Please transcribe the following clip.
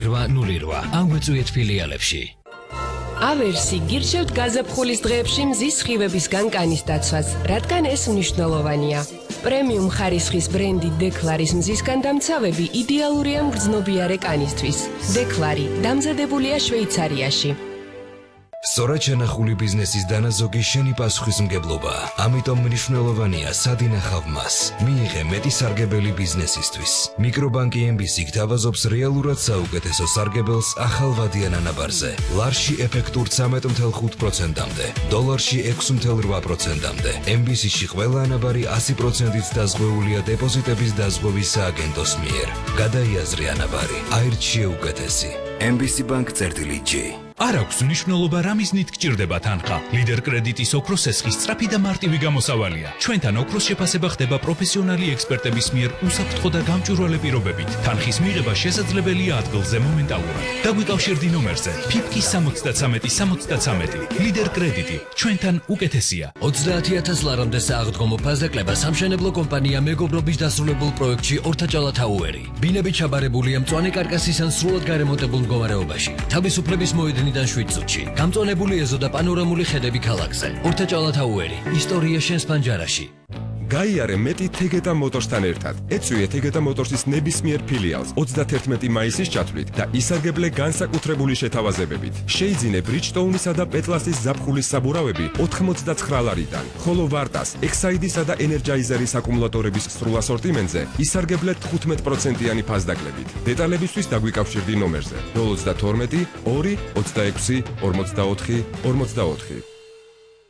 808 ან გვეწვიეთ ფილიალებში. ავერსი გირჩევთ გაზაფხულის დღეებში მზის სხივებისგან კანის დაცვას, რადგან ეს მნიშვნელოვანია. პრემიუმ ხარისხის ბრენდი დეკლარის მზისგან დამცავები იდეალურია მგრძნობიარე კანისთვის. დეკლარი დამზადებულია შვეიცარიაში. სწორად შენახული ბიზნესის დანაზოგი შენი პასუხისმგებლობა. ამიტომ მნიშვნელოვანია სად ინახავ მას. მიიღე მეტი სარგებელი ბიზნესისთვის. მიკრობანკი MBC გთავაზობს რეალურად საუკეთესო სარგებელს ახალ ვადიან ანაბარზე. ლარში ეფექტურ 13.5%-მდე, დოლარში 6.8%-მდე. MBC-ში ყველა ანაბარი 100%-ით დაზღვეულია დეპოზიტების დაზღვევის სააგენტოს მიერ. გადაიაზრე ანაბარი. აირჩ შეუკეთესი. MBC Bank-G. არ აქვს მნიშვნელობა რა მიზნით გჭირდება თანხა. ლიდერ კრედიტის ოქროს ესხის სწრაფი და მარტივი გამოსავალია. ჩვენთან ოქროს შეფასება ხდება პროფესიონალი ექსპერტების მიერ უსაფრთხო და გამჭვირვალე პირობებით. თანხის მიღება შესაძლებელია ადგილზე მომენტალურად. დაგვიკავშირდი ნომერზე ფიფკი 73 ლიდერ კრედიტი ჩვენთან უკეთესია. 30,000 ლარამდე სააღდგომო ფასდაკლება სამშენებლო კომპანია მეგობრობის დასრულებულ პროექტში ორთაჭალათაუერი. ბინები ჩაბარებულია მწვანე კარკასის ან სრულად გარემონტებულ მდგომარეობაში. თავისუფლების მოედნიდან 7 წუთში. გამწონებული ეზო და პანორამული ხედები ქალაქზე. ორთაჭალათაუერი. ისტორია შენს პანჯარაში. გაიარე მეტი თეგეტა მოტორსთან ერთად. ეწვიე თეგეტა მოტორსის ნებისმიერ ფილიალს 31 მაისის ჩათვლით და ისარგებლე განსაკუთრებული შეთავაზებებით. შეიძინე ბრიჯტოუნისა და პეტლასის ზაფხულის საბურავები 89 ლარიდან, ხოლო ვარტას, ექსაიდისა და ენერჯაიზერის აკუმულატორების სრულ ასორტიმენტზე ისარგებლე 15%-იანი ფასდაკლებით. დეტალებისთვის დაგვიკავშირდი ნომერზე 032 2 26 44 44.